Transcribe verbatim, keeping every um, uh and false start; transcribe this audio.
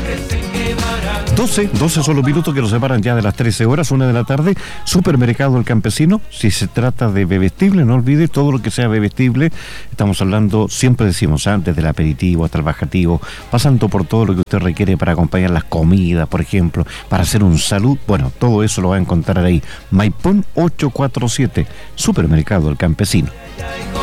doce, doce son los minutos que nos separan ya de las trece horas, una de la tarde. Supermercado El Campesino. Si se trata de bebestible, no olvide todo lo que sea bebestible. Estamos hablando, siempre decimos, ¿eh? Desde el aperitivo hasta el bajativo, pasando por todo lo que usted requiere para acompañar las comidas, por ejemplo, para hacer un salud. Bueno, todo eso lo va a encontrar ahí. Maipón ochocientos cuarenta y siete, Supermercado El Campesino.